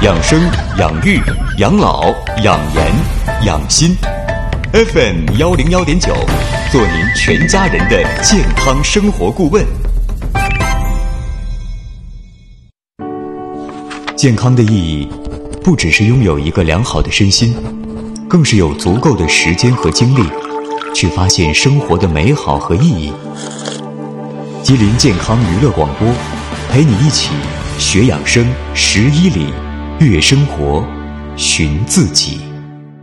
养生、养育、养老、养颜、养心。FM101.9，做您全家人的健康生活顾问。健康的意义，不只是拥有一个良好的身心，更是有足够的时间和精力，去发现生活的美好和意义。吉林健康娱乐广播，陪你一起学养生11里，悦生活，寻自己。